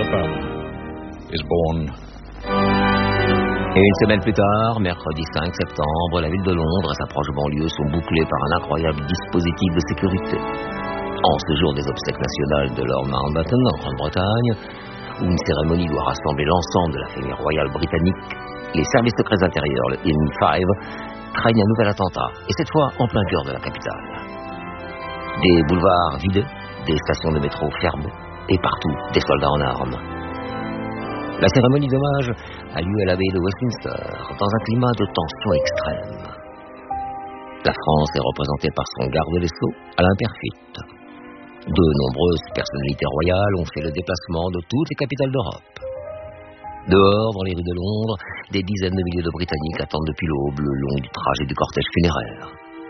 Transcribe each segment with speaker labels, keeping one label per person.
Speaker 1: Mountbatten is born.
Speaker 2: Et une semaine plus tard, mercredi 5 septembre, la ville de Londres et sa proche banlieue sont bouclées par un incroyable dispositif de sécurité. En ce jour des obsèques nationales de Lord Mountbatten, en Grande-Bretagne, où une cérémonie doit rassembler l'ensemble de la famille royale britannique, les services secrets intérieurs, le MI5, craignent un nouvel attentat, et cette fois en plein cœur de la capitale. Des boulevards vidés, des stations de métro fermées, et partout des soldats en armes. La cérémonie d'hommage a lieu à l'abbaye de Westminster, dans un climat de tension extrême. La France est représentée par son garde des Sceaux, Alain Peyrefitte. De nombreuses personnalités royales ont fait le déplacement de toutes les capitales d'Europe. Dehors, dans les rues de Londres, des dizaines de milliers de Britanniques attendent depuis l'aube le long du trajet du cortège funéraire.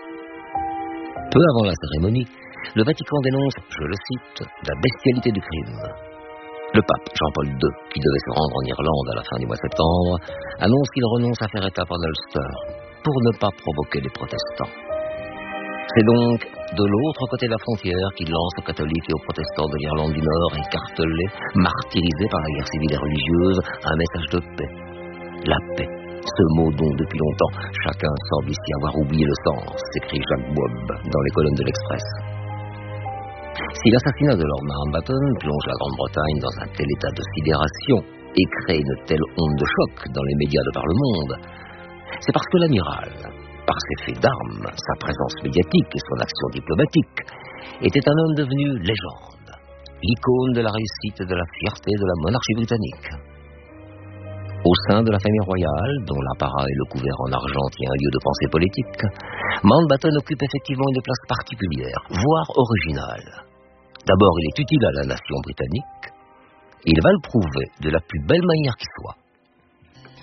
Speaker 2: Peu avant la cérémonie, le Vatican dénonce, je le cite, la bestialité du crime. Le pape Jean-Paul II, qui devait se rendre en Irlande à la fin du mois de septembre, annonce qu'il renonce à faire étape en Ulster pour ne pas provoquer les protestants. C'est donc de l'autre côté de la frontière qu'il lance aux catholiques et aux protestants de l'Irlande du Nord, écartelés, martyrisés par la guerre civile et religieuse, un message de paix. La paix, ce mot dont depuis longtemps chacun semble ici avoir oublié le sens, s'écrit Jacques Bob dans les colonnes de l'Express. Si l'assassinat de Lord Mountbatten plonge la Grande-Bretagne dans un tel état de sidération et crée une telle onde de choc dans les médias de par le monde, c'est parce que l'amiral, par ses faits d'armes, sa présence médiatique et son action diplomatique, était un homme devenu légende, l'icône de la réussite et de la fierté de la monarchie britannique. Au sein de la famille royale, dont l'apparat et le couvert en argent tient un lieu de pensée politique, Mountbatten occupe effectivement une place particulière, voire originale. D'abord, il est utile à la nation britannique, et il va le prouver de la plus belle manière qui soit.